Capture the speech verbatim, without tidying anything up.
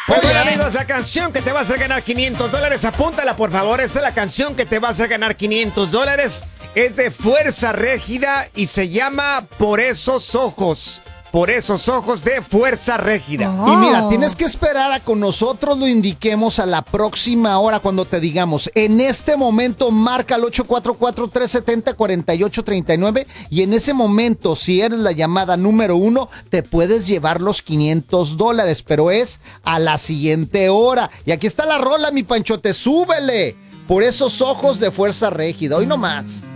Muy Oye, bien. amigos, la canción que te va a hacer ganar quinientos dólares, apúntala por favor. Esta es la canción que te va a hacer ganar quinientos dólares. Es de Fuerza Régida y se llama Por esos ojos. Por esos ojos de Fuerza Régida. Y mira, tienes que esperar a que nosotros lo indiquemos a la próxima hora cuando te digamos. En este momento marca al ocho cuatro cuatro, tres siete cero, cuatro ocho tres nueve y en ese momento, si eres la llamada número uno, te puedes llevar los quinientos dólares, pero es a la siguiente hora. Y aquí está la rola, mi Panchote, súbele. Por esos ojos de Fuerza Régida. Hoy nomás.